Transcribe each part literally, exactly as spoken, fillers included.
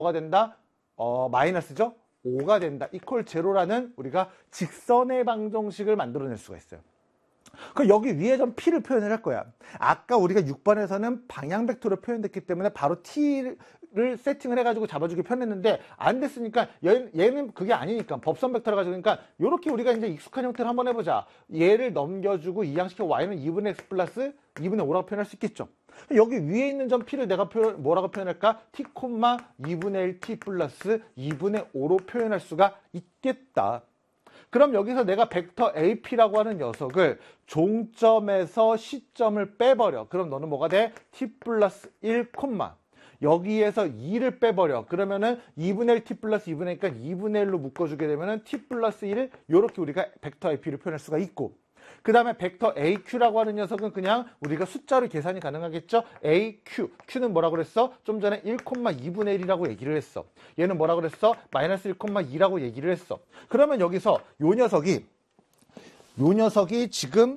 뭐가 된다? 어, 마이너스죠? 오가 된다. 이퀄 제로라는 우리가 직선의 방정식을 만들어낼 수가 있어요. 그럼 여기 위에 좀 P를 표현을 할 거야. 아까 우리가 육 번에서는 방향 벡터로 표현됐기 때문에 바로 T를 세팅을 해가지고 잡아주기 편했는데 안 됐으니까 얘, 얘는 그게 아니니까 법선 벡터를 가지고 그러니까 이렇게 우리가 이제 익숙한 형태를 한번 해보자. 얘를 넘겨주고 이항시켜 Y는 이분의 X 플러스 이분의 오라고 표현할 수 있겠죠. 여기 위에 있는 점 P를 내가 표현, 뭐라고 표현할까? T, 이분의 일 T 플러스 이분의 오로 표현할 수가 있겠다. 그럼 여기서 내가 벡터 에이피라고 하는 녀석을 종점에서 시점을 빼버려. 그럼 너는 뭐가 돼? T 플러스 일, 여기에서 이를 빼버려. 그러면은 이분의 일 T 플러스 이분의 일이니까 이분의 일로 묶어주게 되면은 T 플러스 일, 요렇게 우리가 벡터 에이피를 표현할 수가 있고. 그 다음에 벡터 에이큐라고 하는 녀석은 그냥 우리가 숫자로 계산이 가능하겠죠? 에이큐. Q는 뭐라고 그랬어? 좀 전에 일, 이분의 일이라고 얘기를 했어. 얘는 뭐라고 그랬어? 마이너스 일, 이라고 얘기를 했어. 그러면 여기서 요 녀석이, 요 녀석이 지금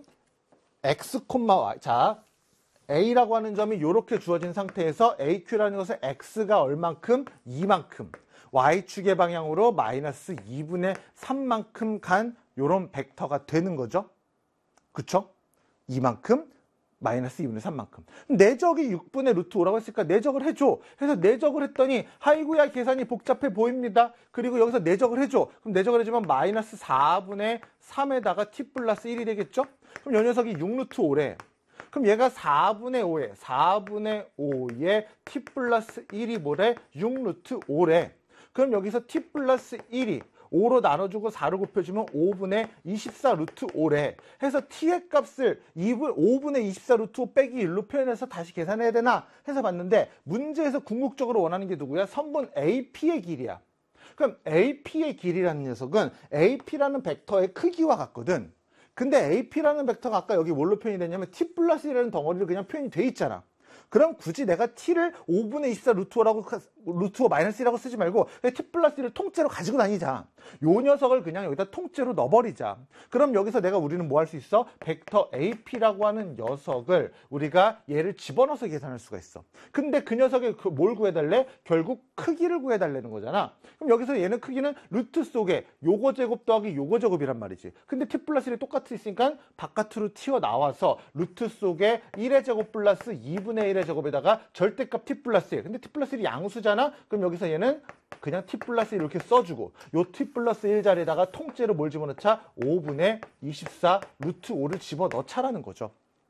X, Y. 자, A라고 하는 점이 이렇게 주어진 상태에서 에이큐라는 것은 X가 얼만큼? 이만큼. Y축의 방향으로 마이너스 이분의 삼만큼 간 요런 벡터가 되는 거죠. 그쵸? 이만큼 마이너스 이분의 삼만큼. 내적이 육분의 루트 오라고 했으니까 내적을 해줘. 그래서 내적을 했더니 아이고야 계산이 복잡해 보입니다. 그리고 여기서 내적을 해줘. 그럼 내적을 해주면 마이너스 사분의 삼에다가 t 플러스 일이 되겠죠? 그럼 이 녀석이 육 루트 오래. 그럼 얘가 사분의 오에 사분의 오에 t 플러스 일이 뭐래? 육 루트 오래. 그럼 여기서 t 플러스 일이 오로 나눠주고 사를 곱해주면 오분의 이십사 루트 오래. 해서 t의 값을 오분의 이십사 루트 오 빼기 일로 표현해서 다시 계산해야 되나 해서 봤는데 문제에서 궁극적으로 원하는 게 누구야? 선분 에이피의 길이야. 그럼 에이피의 길이라는 녀석은 에이피라는 벡터의 크기와 같거든. 근데 에이피라는 벡터가 아까 여기 뭘로 표현이 됐냐면 t 플러스 일이라는 덩어리로 그냥 표현이 돼 있잖아. 그럼 굳이 내가 t를 오분의 이십사 루트 오라고 루트 오 마이너스 일이라고 쓰지 말고 t 플러스 일을 통째로 가지고 다니자. 요 녀석을 그냥 여기다 통째로 넣어버리자. 그럼 여기서 내가 우리는 뭐 할 수 있어? 벡터 에이피라고 하는 녀석을 우리가 얘를 집어넣어서 계산할 수가 있어. 근데 그 녀석의 그 뭘 구해달래? 결국 크기를 구해달라는 거잖아. 그럼 여기서 얘는 크기는 루트 속에 요거 제곱 더하기 요거 제곱이란 말이지. 근데 t 플러스 일이 똑같이 있으니까 바깥으로 튀어나와서 루트 속에 일의 제곱 플러스 이분의 일의 제곱에다가 절대값 t 플러스 일. 근데 t 플러스 일이 양수잖아? 그럼 여기서 얘는 그냥 t 플러스 일 이렇게 써주고 요 t 플러스 일 자리에다가 통째로 뭘 집어넣자? 오분의 이십사 루트 오를 집어넣자라는 거죠.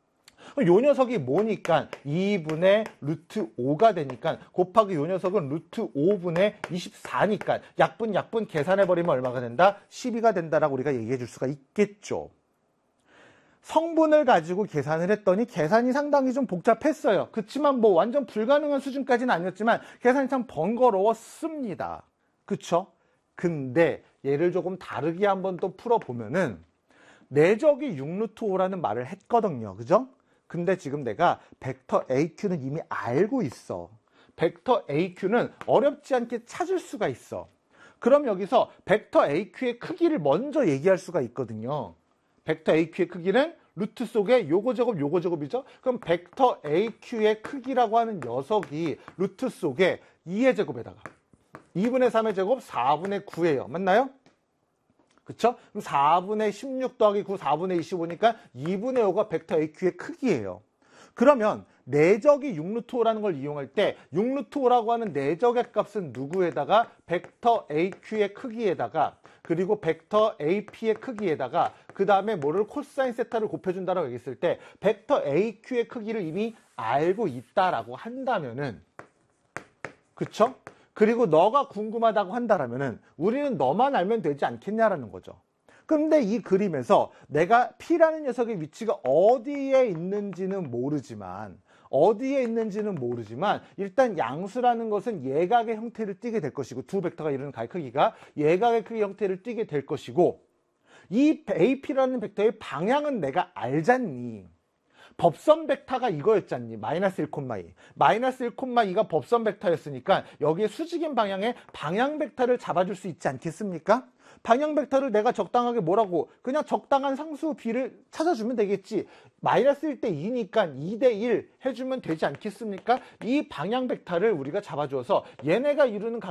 요 녀석이 뭐니까 이분의 루트 오가 되니까 곱하기 요 녀석은 루트 오분의 이십사니까 약분 약분 계산해버리면 얼마가 된다? 십이가 된다라고 우리가 얘기해 줄 수가 있겠죠. 성분을 가지고 계산을 했더니 계산이 상당히 좀 복잡했어요. 그렇지만 뭐 완전 불가능한 수준까지는 아니었지만 계산이 참 번거로웠습니다. 그쵸? 근데 얘를 조금 다르게 한번 또 풀어보면은 내적이 육 루트 오라는 말을 했거든요. 그죠? 근데 지금 내가 벡터 에이큐는 이미 알고 있어. 벡터 에이큐는 어렵지 않게 찾을 수가 있어. 그럼 여기서 벡터 에이큐의 크기를 먼저 얘기할 수가 있거든요. 벡터 에이큐의 크기는 루트 속에 요거 제곱 요거 제곱이죠. 그럼 벡터 에이큐의 크기라고 하는 녀석이 루트 속에 이의 제곱에다가 이분의 삼의 제곱 사분의 구예요. 맞나요? 그쵸? 그럼 사분의 십육 더하기 구 사분의 이십오니까 이분의 오가 벡터 에이큐의 크기예요. 그러면 내적이 육 루트 오라는 걸 이용할 때 육 루트 오라고 하는 내적의 값은 누구에다가 벡터 에이큐의 크기에다가 그리고 벡터 에이피의 크기에다가 그 다음에 뭐를 코사인 세타를 곱해준다라고 얘기했을 때 벡터 에이큐의 크기를 이미 알고 있다라고 한다면은 그쵸? 그리고 너가 궁금하다고 한다라면은 우리는 너만 알면 되지 않겠냐라는 거죠. 근데 이 그림에서 내가 P라는 녀석의 위치가 어디에 있는지는 모르지만 어디에 있는지는 모르지만 일단 양수라는 것은 예각의 형태를 띠게 될 것이고 두 벡터가 이루는 가의 크기가 예각의 크기 형태를 띠게 될 것이고 이 에이피라는 벡터의 방향은 내가 알잖니. 법선 벡터가 이거였잖니. 마이너스 일, 이. 마이너스 일, 이가 법선 벡터였으니까 여기에 수직인 방향에 방향 벡터를 잡아줄 수 있지 않겠습니까? 방향 벡터를 내가 적당하게 뭐라고 그냥 적당한 상수 B를 찾아주면 되겠지. 마이너스 일 대 이니까 이 대 일 해주면 되지 않겠습니까? 이 방향 벡터를 우리가 잡아줘서 얘네가 이루는